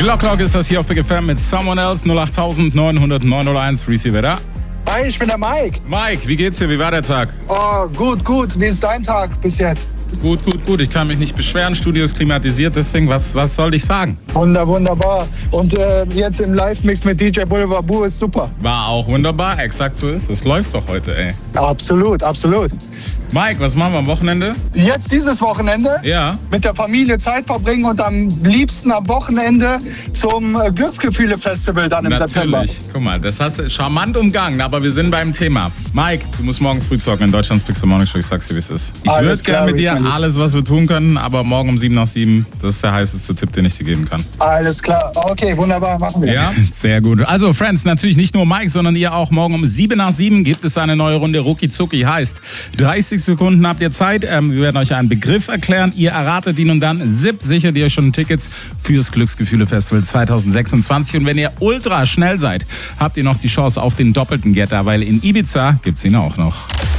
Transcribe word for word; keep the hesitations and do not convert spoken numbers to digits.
Glock Glock ist das hier auf Big F M mit Someone Else. Null acht neun null null neun null eins. Receiver da. Hi, ich bin der Mike. Mike, wie geht's dir? Wie war der Tag? Oh, gut, gut. Wie ist dein Tag bis jetzt? Gut, gut, gut. Ich kann mich nicht beschweren. Studio ist klimatisiert, deswegen, was, was soll ich sagen? Wunder, wunderbar. Und äh, jetzt im Live-Mix mit D J Boulevard Boo ist super. War auch wunderbar. Exakt so ist es. Läuft doch heute, ey. Absolut, absolut. Mike, was machen wir am Wochenende? Jetzt dieses Wochenende Ja. mit der Familie Zeit verbringen und am liebsten am Wochenende zum äh, Glücksgefühle-Festival dann im Natürlich. September. Guck mal, das hast du charmant umgangen, aber wir sind beim Thema. Mike, du musst morgen früh zocken in Deutschlands Big Morning Show. Ich sag's dir, wie es ist. Ich würde gerne mit dir alles, was wir tun können, aber morgen um sieben nach sieben, das ist der heißeste Tipp, den ich dir geben kann. Alles klar. Okay, wunderbar, machen wir. Ja, sehr gut. Also, Friends, natürlich nicht nur Mike, sondern ihr auch. Morgen um sieben nach sieben gibt es eine neue Runde Rucki Zucki. Heißt, dreißig Sekunden habt ihr Zeit. Ähm, wir werden euch einen Begriff erklären. Ihr erratet ihn und dann zip, sichert ihr schon Tickets fürs Glücksgefühle-Festival zwanzig sechsundzwanzig. Und wenn ihr ultra schnell seid, habt ihr noch die Chance auf den doppelten Getter, weil in Ibiza gibt's ihn auch noch.